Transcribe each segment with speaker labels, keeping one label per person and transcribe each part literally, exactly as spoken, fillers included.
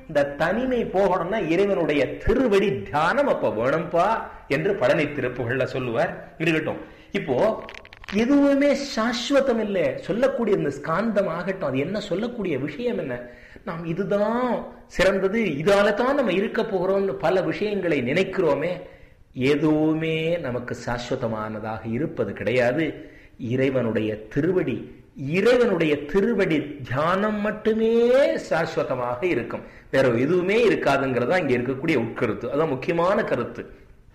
Speaker 1: இந்த தனிமை போகணும்னா இறைவனுடைய திருவடி தியானம் அப்ப வேணும்பா என்று பழனி திருப்புகள்ல சொல்லுவார். இருக்கட்டும், இப்போ எதுவுமே சாஸ்வதம் இல்லை. சொல்லக்கூடிய இந்த ஸ்காந்தம் ஆகட்டும், அது என்ன சொல்லக்கூடிய விஷயம் என்ன? நாம் இதுதான் சிறந்தது, இதால தான் நம்ம இருக்க போகிறோம்னு பல விஷயங்களை நினைக்கிறோமே, எதுவுமே நமக்கு சாஸ்வதமானதாக இருப்பது கிடையாது. இறைவனுடைய திருவடி, இறைவனுடைய திருவடி தியானம் மட்டுமே சாஸ்வதமாக இருக்கும். வேற எதுவுமே இருக்காதுங்கிறதா இங்க இருக்கக்கூடிய உட்கருத்து. அதான் முக்கியமான கருத்து.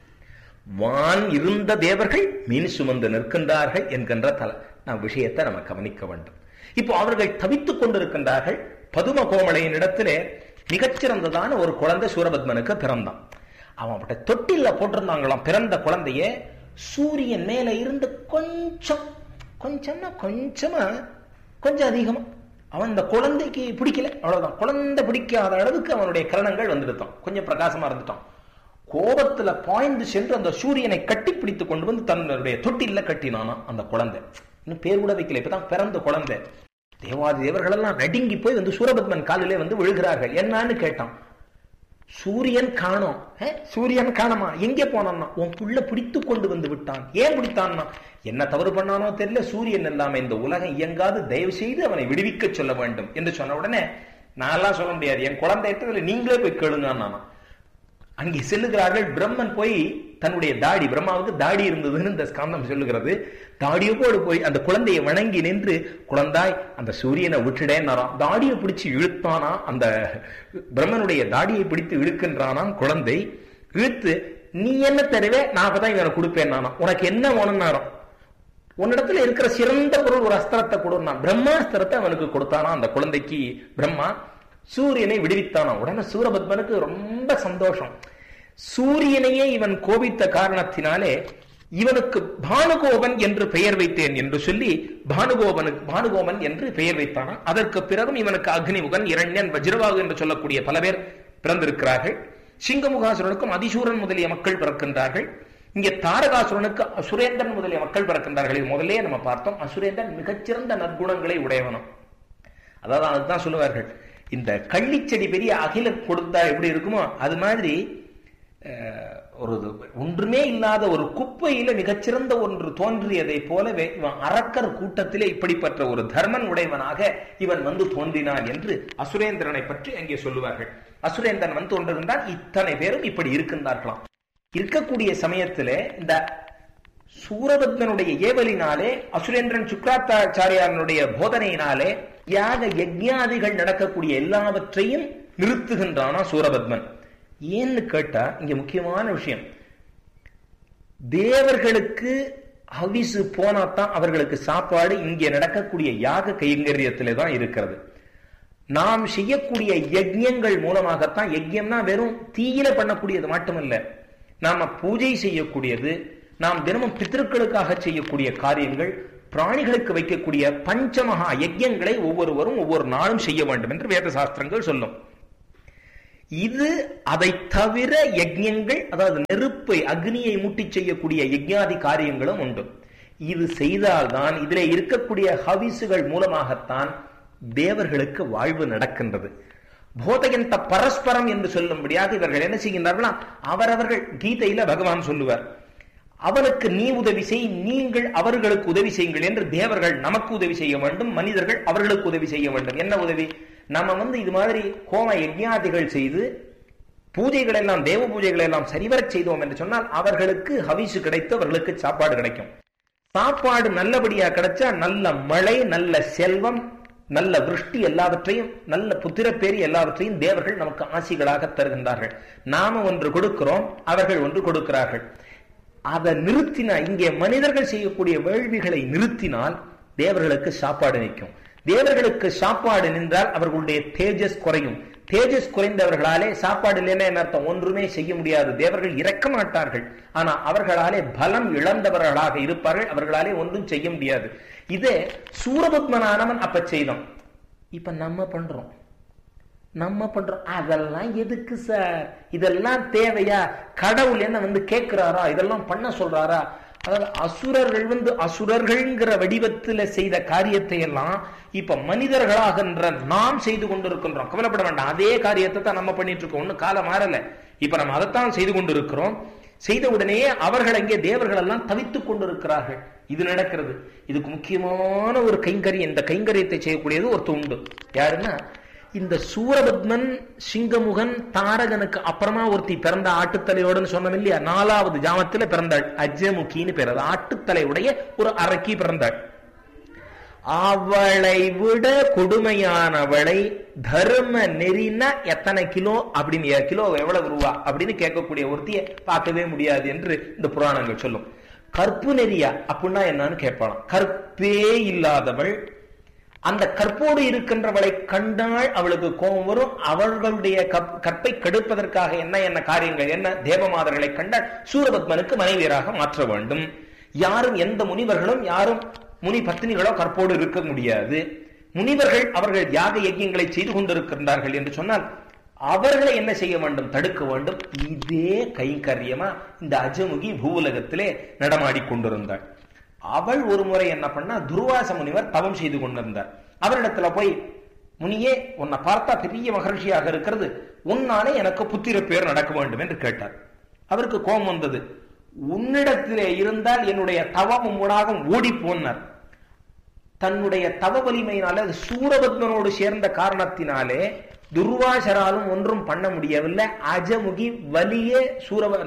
Speaker 1: வான் இருந்த தேவர்கள் மீன் சுமந்து நிற்கின்றார்கள் என்கின்ற தல நான் விஷயத்தை நம்ம கவனிக்க வேண்டும். இப்போ அவர்கள் தவித்துக் கொண்டிருக்கின்றார்கள். பதும கோமலையின் இடத்திலே மிகச்சிறந்ததான ஒரு குழந்தை சூரபத்மனுக்கு பிறந்தான். அவன் தொட்டில போட்டிருந்தாங்களாம். பிறந்த குழந்தைய சூரியன் மேல இருந்து கொஞ்சம் கொஞ்சம்னா கொஞ்சமா கொஞ்சம் அதிகமா அவன் இந்த குழந்தைக்கு பிடிக்கல, அவ்வளவுதான். குழந்தை பிடிக்காத அளவுக்கு அவனுடைய கிரணங்கள் வந்துடுத்தான், கொஞ்சம் பிரகாசமா இருந்துட்டான். கோபத்துல பாய்ந்து சென்று அந்த சூரியனை கட்டி பிடித்து கொண்டு வந்து தன்னுடைய தொட்டில கட்டினானா அந்த குழந்தை. இன்னும் பேர் கூட வைக்கல, இப்பதான் பிறந்த குழந்தை. தேவாதி தேவர்கள் எல்லாம் நடுங்கி போய் வந்து சூரபத்மன் காலிலே வந்து விழுகிறார்கள். என்னன்னு கேட்டான். சூரியன் காணோம். சூரியன் காணமா? எங்கே போனான்னா உன் புள்ள பிடித்து கொண்டு வந்து விட்டான். ஏன் பிடித்தான்னா, என்ன தவறு பண்ணானோ தெரியல, சூரியன் இல்லாம இந்த உலகம் இயங்காது, தயவு செய்து அவனை விடுவிக்க சொல்ல வேண்டும் என்று சொன்ன உடனே நான் சொல்ல முடியாது, என் குழந்தை நீங்களே போய் கேளுங்க. அங்கே செல்லுகிறார்கள். பிரம்மன் போய் தன்னுடைய தாடி, பிரம்மாவுக்கு தாடி இருந்ததுன்னு இந்த ஸ்காந்தம் சொல்லுகிறது, தாடியோடு போய் அந்த குழந்தையை வணங்கி நின்று, குழந்தாய் அந்த சூரியனை விட்டுடேன்னாராம். தாடியை பிடிச்சு இழுத்தானா, அந்த பிரம்மனுடைய தாடியை பிடித்து இழுக்கின்றானாம் குழந்தை. இழுத்து நீ என்ன தருவே, நான் அப்பதான் இவனை கொடுப்பேன் நானா, உனக்கு என்ன வேணும்னாராம். உன்னிடத்துல இருக்கிற சிறந்த பொருள் ஒரு அஸ்திரத்தை கொடுனா, பிரம்மாஸ்திரத்தை அவனுக்கு கொடுத்தானா அந்த குழந்தைக்கு பிரம்மா. சூரியனை விடுவித்தானா. உடனே சூரபத்மனுக்கு ரொம்ப சந்தோஷம். சூரியனையே இவன் கோபித்த காரணத்தினாலே இவனுக்கு பானுகோபன் என்று பெயர் வைத்தேன் என்று சொல்லி பானுகோபனுக்கு பானுகோபன் என்று பெயர் வைத்தானா. அதற்கு பிறகும் இவனுக்கு அக்னிமுகன், இரண்யன், வஜ்ரவாகு என்று சொல்லக்கூடிய பல பேர் பிறந்திருக்கிறார்கள். சிங்கமுகாசுரனுக்கும் அதிசூரன் முதலிய மக்கள் பிறக்கின்றார்கள். இங்கே தாரகாசுரனுக்கு அசுரேந்திரன் முதலிய மக்கள் பிறக்கின்றார்கள். இது முதலே நம்ம பார்த்தோம். அசுரேந்திரன் மிகச்சிறந்த நற்குணங்களை உடையவனும். அதாவது அதுதான் சொல்லுவார்கள், இந்த கள்ளிச்செடி பெரிய அகில கொடுத்தா எப்படி இருக்குமோ அது மாதிரி ஒரு ஒன்றுமே இல்லாத ஒரு குப்பையில மிகச்சிறந்த ஒன்று தோன்றியதை போலவே இவன் அரக்கர் கூட்டத்திலே இப்படிப்பட்ட ஒரு தர்மன் உடையவனாக இவன் வந்து தோன்றினான் என்று அசுரேந்திரனை பற்றி அங்கே சொல்லுவார்கள். அசுரேந்திரன் வந்து தோன்றுகின்றான். இத்தனை பேரும் இப்படி இருக்கின்றார்களாம். இருக்கக்கூடிய சமயத்திலே இந்த சூரபத்மனுடைய ஏவலினாலே, அசுரேந்திரன் சுக்ராச்சாரியாரனுடைய போதனையினாலே யாக யஜ்ஞாதிகள் நடக்கக்கூடிய எல்லாவற்றையும் நிறுத்துகின்றானா சூரபத்மன். ஏன்னு கேட்டா இங்க முக்கியமான விஷயம், தேவர்களுக்கு ஹவிசு போனாத்தான் அவர்களுக்கு சாப்பாடு. இங்கே நடக்கக்கூடிய யாக கைங்கரியத்திலே தான் இருக்கிறது. நாம் செய்யக்கூடிய யஜ்ஞங்கள் மூலமாகத்தான், யஜ்ஞம்னா வெறும் தீயில பண்ணக்கூடியது மட்டுமல்ல, நாம பூஜை செய்யக்கூடியது, நாம் தினமும் பித்திருக்களுக்காக செய்யக்கூடிய காரியங்கள், பிராணிகளுக்கு வைக்கக்கூடிய பஞ்சமகா யஜ்ஞங்களை ஒவ்வொருவரும் ஒவ்வொரு நாளும் செய்ய வேண்டும் என்று வேத சாஸ்திரங்கள் சொல்லும். இது அதை தவிர யஜ்ஞங்கள், அதாவது நெருப்பை அக்னியை மூட்டி செய்யக்கூடிய யஜ்ஞாதி காரியங்களும் உண்டு. இது செய்தால்தான், இதிலே இருக்கக்கூடிய ஹவிசுகள் மூலமாகத்தான் தேவர்களுக்கு வாழ்வு நடக்கின்றது. போதகந்த பரஸ்பரம் என்று சொல்லும்படியாக இவர்கள் என்ன செய்கின்றார்களா, அவரவர்கள் கீதையில பகவான் சொல்லுவார், அவனுக்கு நீ உதவி செய், நீங்கள் அவர்களுக்கு உதவி செய்யுங்கள் என்று தேவர்கள் நமக்கு உதவி செய்ய வேண்டும், மனிதர்கள் அவர்களுக்கு உதவி செய்ய வேண்டும். என்ன உதவி? நம்ம வந்து இது மாதிரி ஹோம யஜ்ஞாதிகள் செய்து பூஜைகள் எல்லாம், தேவ பூஜைகள் எல்லாம் சரிவர செய்தோம் என்று சொன்னால் அவர்களுக்கு ஹவிசு கிடைத்து அவர்களுக்கு சாப்பாடு கிடைக்கும். சாப்பாடு நல்லபடியா கிடைச்சா நல்ல மழை, நல்ல செல்வம், நல்ல விருஷ்டி, எல்லாவற்றையும், நல்ல புத்திரப்பேரி எல்லாவற்றையும் தேவர்கள் நமக்கு ஆசிகளாக தருகின்றார்கள். நாம ஒன்று கொடுக்கிறோம், அவர்கள் ஒன்று கொடுக்கிறார்கள். அதை நிறுத்தினா, இங்கே மனிதர்கள் செய்யக்கூடிய வேள்விகளை நிறுத்தினால் தேவர்களுக்கு சாப்பாடு நிற்கும். தேவர்களுக்கு சாப்பாடு நின்றால் அவர்களுடைய தேஜஸ் குறையும். தேஜஸ் குறைந்தவர்களாலே சாப்பாடு இல்லைன்னா என்ன அர்த்தம்? ஒன்றுமே செய்ய முடியாது. தேவர்கள் இறக்க மாட்டார்கள். ஆனா அவர்களாலே பலம் இழந்தவர்களாக இருப்பார்கள். அவர்களாலே ஒன்றும் செய்ய முடியாது. இதே சூரபத்மனானவன் அப்ப செய்தோம். இப்ப நம்ம பண்றோம் நம்ம பண்றோம் அதெல்லாம் எதுக்கு சார்? இதெல்லாம் தேவையா? கடவுள் என்ன வந்து கேட்கிறாரா? இதெல்லாம் பண்ண சொல்றாரா? அதாவது அசுரர்கள் வந்து அசுரர்கள்ங்கிற வடிவத்துல செய்த காரியத்தை எல்லாம் இப்ப மனிதர்களாகின்ற நாம் செய்து கொண்டிருக்கின்றோம். கவலைப்பட வேண்டாம், அதே காரியத்தை தான் நம்ம பண்ணிட்டு இருக்கோம், ஒன்னும் காலம் மாறல. இப்ப நம்ம அதைத்தான் செய்து கொண்டிருக்கிறோம். செய்த உடனேயே அவர்கள் அங்கே தேவர்கள் எல்லாம் தவித்துக் கொண்டிருக்கிறார்கள். இது நடக்கிறது. இதுக்கு முக்கியமான ஒரு கைங்கரியம், இந்த கைங்கரியத்தை செய்யக்கூடியது ஒரு துண்டு. யாருன்னா இந்த சூரபத்மன் சிங்கமுகன் தாரகனுக்கு அப்புறமா ஒருத்தி பிறந்த ஆட்டுத்தலையோடுன்னு சொன்னோம் இல்லையா, நாலாவது ஜாமத்துல பிறந்தாள். அஜமுகின்னு பேர். ஆட்டுத்தலையுடைய ஒரு அரக்கி பிறந்தாள். அவளை விட கொடுமையானவளை தர்ம நெறினா எத்தனை கிலோ அப்படின்னு, கிலோ எவ்வளவு ரூபா அப்படின்னு கேட்கக்கூடிய ஒருத்தியை பார்க்கவே முடியாது என்று இந்த புராணங்கள் சொல்லும். கற்பு நெறியா அப்படின்னா என்னன்னு கேட்பாளாம். கற்பே இல்லாதவள், அந்த கற்போடு இருக்கின்றவளை கண்டால் அவளுக்கு கோபம் வரும். அவர்களுடைய கற்பை கெடுப்பதற்காக என்ன என்ன காரியங்கள், என்ன தேவமாதர்களை கண்டால் சூரபத்மனுக்கு மனைவியராக மாற்ற வேண்டும். யாரும் எந்த முனிவர்களும் யாரும் முனி பத்தினிகளோ கற்போடு இருக்க முடியாது. முனிவர்கள் அவர்கள் யாக யஜ்யங்களை செய்து கொண்டிருக்கின்றார்கள் என்று சொன்னால் அவர்களை என்ன செய்ய வேண்டும், தடுக்க வேண்டும். இதே கைங்கரியமா இந்த அஜமுகி பூவுலகத்திலே நடமாடி கொண்டிருந்தாள். அவள் ஒரு முறை என்ன பண்ணா, துர்வாச முனிவர் தவம் செய்து கொண்டிருந்தார். அவரிடத்துல போய், முனியே உன்னை பார்த்தா பெரிய மகர்ஷியாக இருக்கிறது, உன்னாலே எனக்கு புத்திர பேர் நடக்க வேண்டும் என்று கேட்டார். அவருக்கு கோபம் வந்தது. உன்னிடத்திலே இருந்தால் என்னுடைய தவமும் உணாகம் ஓடி போனார். தன்னுடைய தவ வலிமையினாலே, சூரபத்மனோடு சேர்ந்த காரணத்தினாலே துர்வாசராலும் ஒன்றும் பண்ண முடியவில்லை. அஜமுகி வலியே சூரப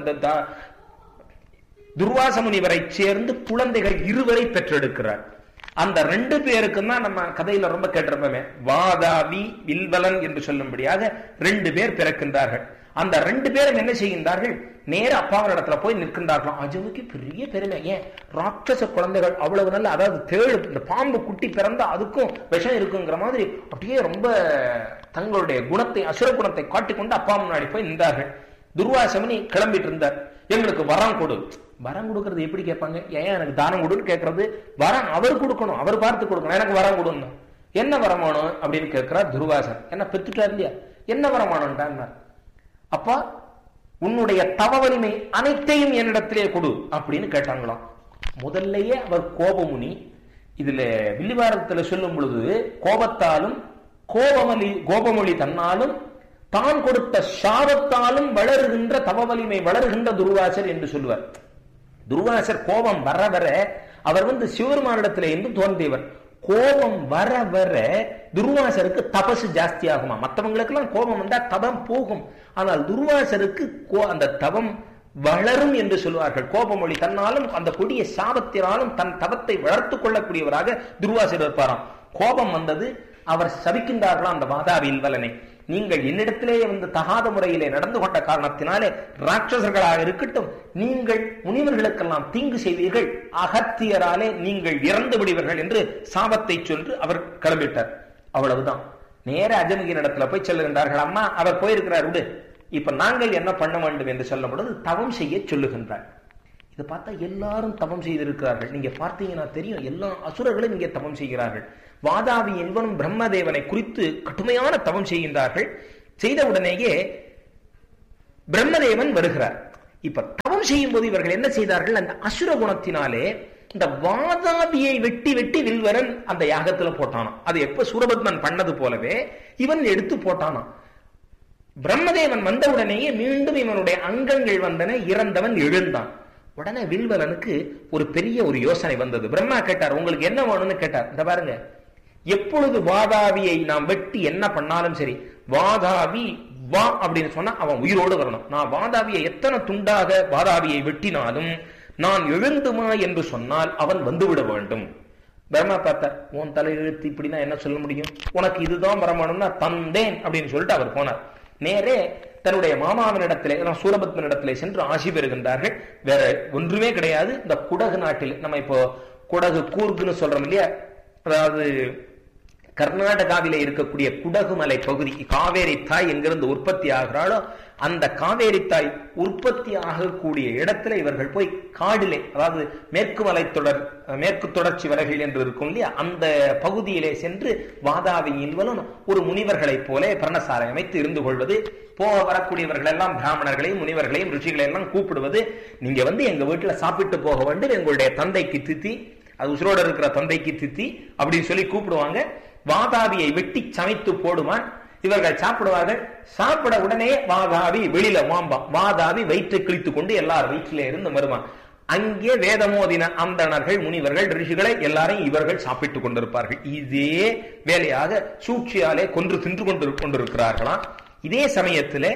Speaker 1: துர்வாச முனிவரை சேர்ந்து குழந்தைகள் இருவரை பெற்றெடுக்கிறார். அந்த ரெண்டு பேருக்கும் தான் நம்ம கதையில ரொம்ப கேட்டிருப்போமே, வாதாபி வில்வலன் என்று சொல்லும்படியாக ரெண்டு பேர் பிறக்கின்றார்கள். அந்த ரெண்டு பேரும் என்ன செய்கின்றார்கள், நேர அப்பாவின் இடத்துல போய் நிற்கின்றார்களாம். அஜமுக்கு பெரிய பெருமை. ஏன், ராட்சச குழந்தைகள் அவ்வளவு நல்ல, அதாவது தேழு இந்த பாம்பு குட்டி பிறந்தா அதுக்கும் விஷம் இருக்குங்கிற மாதிரி அப்படியே ரொம்ப தங்களுடைய குணத்தை, அசுர குணத்தை காட்டிக்கொண்டு அப்பா முன்னாடி போய் நின்றார்கள். துர்வாசமணி கிளம்பிட்டு இருந்தார். எங்களுக்கு வரம் கொடு. வரம் கொடுக்கறது எப்படி கேட்பாங்க, ஏன் எனக்கு தானம் கொடுன்னு கேட்கறது. வரம் அவர் கொடுக்கணும், அவர் பார்த்து கொடுக்கணும். எனக்கு வரம் கொடுன்னு. என்ன வரமானோம் அப்படின்னு கேட்கிறார் துர்வாசன். என்ன பெத்துட்டார் இல்லையா, என்ன வரமானோன்றாங்க. அப்பா உன்னுடைய தவ வலிமை அனைத்தையும் என்னிடத்திலே கொடு அப்படின்னு கேட்டாங்களாம். முதல்லையே அவர் கோபமுனி. இதுல வில்லிவாரத்துல சொல்லும் பொழுது கோபத்தாலும் கோபமொழி கோபமொழி தன்னாலும் தான் கொடுத்த சாபத்தாலும் வளருகின்ற தவ வலிமை வளருகின்ற துர்வாசர் என்று சொல்லுவார். துர்வாசர் கோபம் வர வர அவர் வந்து சிவருமானிடத்திலே என்று தோன்றியவர். கோபம் வர வர துர்வாசருக்கு தபசு ஜாஸ்தி ஆகுமா. மற்றவங்களுக்கு எல்லாம் கோபம் வந்தா தபம் போகும், ஆனால் துர்வாசருக்கு அந்த தவம் வளரும் என்று சொல்வார்கள். கோபமொழி தன்னாலும் அந்த கொடிய சாபத்தினாலும் தன் தவத்தை வளர்த்துக் கொள்ளக்கூடியவராக துர்வாசர் இருப்பாராம். கோபம் வந்தது, அவர் சபிக்கின்றார்களாம் அந்த வாதாபி வில்வலனை. நீங்கள் என்னிடத்திலே வந்து தகாத முறையிலே நடந்து கொண்ட காரணத்தினாலே ராட்சசர்களாக இருக்கட்டும், நீங்கள் முனிவர்களுக்கெல்லாம் தீங்கு செய்வீர்கள், அகத்தியராலே நீங்கள் இறந்து விடுவீர்கள் என்று சாபத்தை சொல்லி அவர் கிளம்பிட்டார். அவ்வளவுதான். நேர அஜமுகியின் இடத்துல போய் சொல்லுகின்றார்கள், அம்மா அவர் போயிருக்கிறார் விடு, இப்ப நாங்கள் என்ன பண்ண வேண்டும் என்று சொல்லும் பொழுது தவம் செய்ய சொல்லுகின்றார். இதை பார்த்தா எல்லாரும் தவம் செய்திருக்கிறார்கள். நீங்க பார்த்தீங்கன்னா தெரியும், எல்லா அசுரர்களும் இங்கே தவம் செய்கிறார்கள். வாதாபி என்பவனும் பிரம்மதேவனை குறித்து கடுமையான தவம் செய்கின்றார்கள். செய்த உடனேயே பிரம்மதேவன் வருகிறார். இப்ப தவம் செய்யும் போது இவர்கள் என்ன செய்தார்கள், அந்த அசுர குணத்தினாலே இந்த வாதாபியை வெட்டி வெட்டி வில்வரன் அந்த யாகத்துல போட்டானாம். அது எப்ப சூரபத்மன் பண்ணது போலவே இவன் எடுத்து போட்டானாம். பிரம்மதேவன் வந்த உடனேயே மீண்டும் இவனுடைய அங்கங்கள் வந்தன, இறந்தவன் எழுந்தான். உடனே வில்வலனுக்கு ஒரு பெரிய ஒரு யோசனை வந்தது. பிரம்மா கேட்டார், உங்களுக்கு என்ன வேணும்னு கேட்டார். இந்த பாருங்க, எப்பொழுது வாதாபியை நாம் வெட்டி என்ன பண்ணாலும் சரி, வாதாபி வா அப்படின்னு சொன்னா அவன் உயிரோடு வரணும். நான் வாதாபியை எத்தனை துண்டாக வாதாபியை வெட்டினாலும் நான் எழுந்துமா என்று சொன்னால் அவன் வந்துவிட வேண்டும். பிரம்மா பார்த்தார், உன் தலை எழுத்து இப்படின்னா என்ன சொல்ல முடியும், உனக்கு இதுதான் வரமானும்னா தந்தேன் அப்படின்னு சொல்லிட்டு அவர் போனார். நேரே தன்னுடைய மாமாவின் இடத்திலே, சூரபத்மன் இடத்திலே சென்று ஆசி பெறுகின்றார்கள். வேற ஒன்றுமே கிடையாது. இந்த குடகு நாட்டில் நம்ம இப்போ குடகு கூர்க்குன்னு சொல்றோம் இல்லையா, அதாவது கர்நாடகாவிலே இருக்கக்கூடிய குடகுமலை பகுதி, காவேரி தாய் எங்கிருந்து உற்பத்தி ஆகிறாளோ அந்த காவேரி தாய் உற்பத்தி ஆகக்கூடிய இடத்துல இவர்கள் போய் காடிலே, அதாவது மேற்கு மலை தொடர் மேற்கு தொடர்ச்சி வலைகள் என்று இருக்கும் இல்லையா, அந்த பகுதியிலே சென்று வாதாபியில்வலும் ஒரு முனிவர்களை போல பர்ணசாலை அமைத்து இருந்து கொள்வது, போக வரக்கூடியவர்கள் எல்லாம் பிராமணர்களையும் முனிவர்களையும் ரிஷிகளை எல்லாம் கூப்பிடுவது, நீங்க வந்து எங்க வீட்டுல சாப்பிட்டு போக வேண்டும், எங்களுடைய தந்தைக்கு தித்தி, அது உசுரோடு இருக்கிற தந்தைக்கு தித்தி அப்படின்னு சொல்லி கூப்பிடுவாங்க. வாதாபியை வெட்டி சமைத்து போடுவான், இவர்கள் சாப்பிடுவார்கள். சாப்பிட உடனே வாதாபி வெளியில மாம்பான், வாதாபி வயிற்றை கிழித்துக் கொண்டு எல்லார் வயிற்றிலே இருந்து வருவான். அங்கே வேதமோதின அந்தணர்கள் முனிவர்கள் ரிஷிகளை எல்லாரையும் இவர்கள் சாப்பிட்டுக் கொண்டிருப்பார்கள். இதே வேலையாக சூழ்ச்சியாலே கொன்று தின்று கொண்டு கொண்டிருக்கிறார்களாம். இதே சமயத்திலே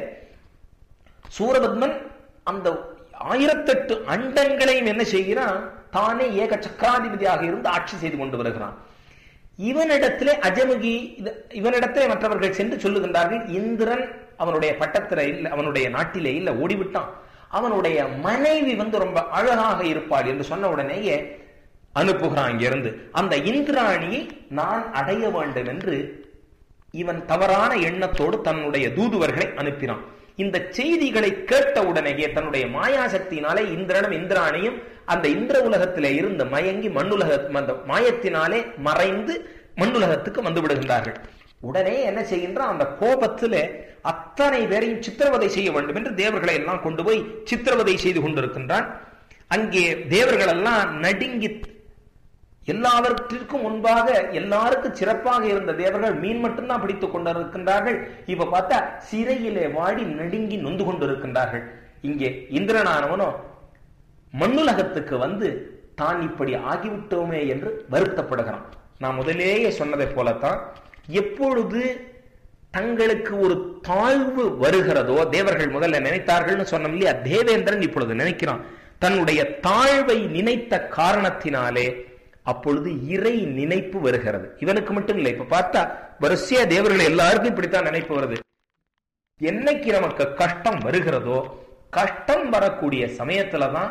Speaker 1: சூரபத்மன் அந்த ஆயிரத்தெட்டு அண்டங்களையும் என்ன செய்கிறான், தானே ஏக சக்கராதிபதியாக இருந்து ஆட்சி செய்து கொண்டு வருகிறான். இவனிடத்திலே அஜமுகி, இவனிடத்திலே மற்றவர்கள் சென்று சொல்லுகின்றார்கள், இந்திரன் அவனுடைய பட்டத்தில இல்ல, அவனுடைய நாட்டிலே இல்ல, ஓடிவிட்டான், அவனுடைய மனைவி வந்து ரொம்ப அழகாக இருப்பாள் என்று சொன்ன உடனேயே அனுப்புகிறான் இங்கிருந்து. அந்த இந்திராணியை நான் அடைய வேண்டும் என்று இவன் தவறான எண்ணத்தோடு தன்னுடைய தூதுவர்களை அனுப்பினான். இந்த செய்திகளை கேட்ட உடனேயே தன்னுடைய மாயாசக்தியினாலே இந்திரனும் இந்திராணியும் அந்த இந்திர உலகத்திலே இருந்து மயங்கி மண்ணுலக அந்த மாயத்தினாலே மறைந்து மண்ணுலகத்துக்கு வந்து விடுகின்றார்கள். உடனே என்ன செய்கின்றான், அந்த கோபத்திலே அத்தனை பேரையும் சித்திரவதை செய்ய வேண்டும் என்று தேவர்களை எல்லாம் கொண்டு போய் சித்திரவதை செய்து கொண்டிருக்கின்றான். அங்கே தேவர்கள் எல்லாம் நடுங்கி, எல்லாவற்றிற்கும் முன்பாக எல்லாருக்கும் சிறப்பாக இருந்த தேவர்கள் மீன் மட்டும்தான் பிடித்துக் கொண்டிருக்கின்றார்கள். இப்ப பார்த்தா சிறையிலே வாடி நடுங்கி நொந்து கொண்டிருக்கின்றார்கள். இங்கே இந்திரனானவனோ மண்ணுலகத்துக்கு வந்து தான் இப்படி ஆகிவிட்டோமே என்று வருத்தப்படுகிறான். நான் முதலேயே சொன்னதை போலத்தான், எப்பொழுது தங்களுக்கு ஒரு தாழ்வு வருகிறதோ, தேவர்கள் முதல்ல நினைத்தார்கள் சொன்னோம் இல்லையா, தேவேந்திரன் இப்பொழுது நினைக்கிறான். தன்னுடைய தாழ்வை நினைத்த காரணத்தினாலே அப்பொழுது இறை நினைப்பு வருகிறது. இவனுக்கு மட்டும் இல்லை, இப்ப பார்த்தா வரிசையா தேவர்கள் எல்லாருக்கும் இப்படித்தான் நினைப்பு வருது. என்னைக்கு நமக்கு கஷ்டம் வருகிறதோ, கஷ்டம் வரக்கூடிய சமயத்துலதான்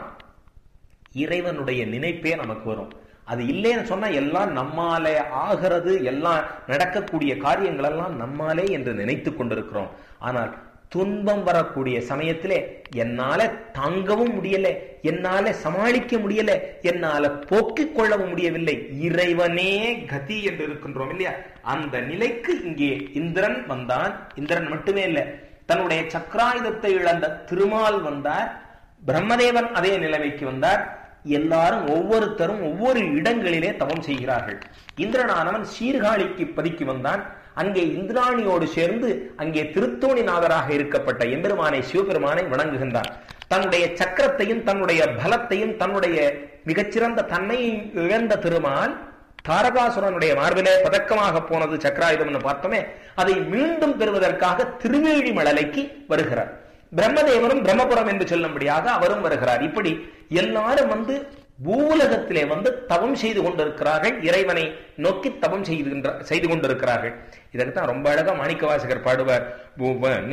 Speaker 1: இறைவனுடைய நினைப்பே நமக்கு வரும். அது இல்லைன்னு சொன்னா எல்லாம் நம்மாலே ஆகிறது, எல்லாம் நடக்கக்கூடிய காரியங்கள் எல்லாம் நம்மாலே என்று நினைத்து கொண்டிருக்கிறோம். ஆனால் துன்பம் வரக்கூடிய சமயத்திலே என்னால தாங்கவும் முடியல, என்னால சமாளிக்க முடியல, என்னால போக்கிக் கொள்ளவும் முடியவில்லை, இறைவனே கதி என்று இருக்கின்றோம் இல்லையா, அந்த நிலைக்கு இங்கே இந்திரன் வந்தான். இந்திரன் மட்டுமே இல்ல, தன்னுடைய சக்கராயுதத்தை இழந்த திருமால் வந்தார், பிரம்மதேவன் அதே நிலைமைக்கு வந்தார். எல்லாரும் ஒவ்வொருத்தரும் ஒவ்வொரு இடங்களிலே தவம் செய்கிறார்கள். இந்திரனானவன் சீர்காழிக்கு பதிக்கு வந்தான். அங்கே இந்திராணியோடு சேர்ந்து அங்கே திருத்தோணிநாதராக இருக்கப்பட்ட எம்பெருமானை சிவபெருமானை வணங்குகின்றான். தன்னுடைய சக்கரத்தையும் தன்னுடைய பலத்தையும் தன்னுடைய மிகச்சிறந்த தன்மையை இழந்த திருமால் தாரகாசுரனுடைய மார்பிலே பதக்கமாக போனது சக்கராயுதம் பார்த்தோமே, அதை மீண்டும் பெறுவதற்காக திருவேழிமலைக்கு வருகிறார். பிரம்மதேவனும் பிரம்மபுரம் என்று சொல்லும்படியாக அவரும் வருகிறார். இப்படி எல்லாரும் வந்து பூலகத்திலே வந்து தவம் செய்து கொண்டிருக்கிறார்கள், இறைவனை நோக்கி தவம் செய்து செய்து கொண்டிருக்கிறார்கள். இதற்குத்தான் ரொம்ப அழகா மாணிக்க வாசகர் பாடுவார், பூவ